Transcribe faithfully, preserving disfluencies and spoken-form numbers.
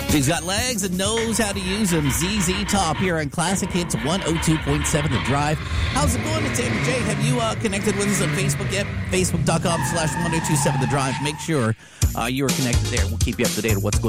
He's got legs and knows how to use them. Z Z Top here on Classic Hits one oh two point seven The Drive. How's it going? It's Andrew J. Have you uh, connected with us on Facebook yet? Facebook.com slash 1027 The Drive. Make sure uh, you are connected there. We'll keep you up to date on what's going on.